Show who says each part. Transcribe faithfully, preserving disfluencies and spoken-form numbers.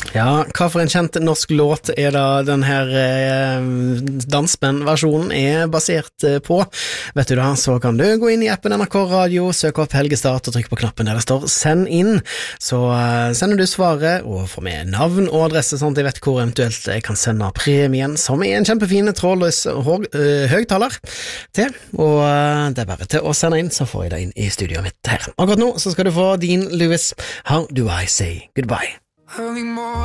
Speaker 1: Ja, hva for en kjent norsk låt er da den her eh, dansband-versjonen er basert eh, på? Vet du da, så kan du gå inn i appen N R K Radio, søk opp Helgestart og trykk på knappen der det står send inn. Så eh, sender du svaret og får med navn og adresse, sånn at jeg vet hvor eventuelt jeg kan sende premien, som er en kjempefin trådløs uh, høgtaler til, og uh, det er bare til å sende inn, så får jeg det inn i studioet mitt her. Akkurat nå så skal du få Dean Lewis, How Do I Say Goodbye?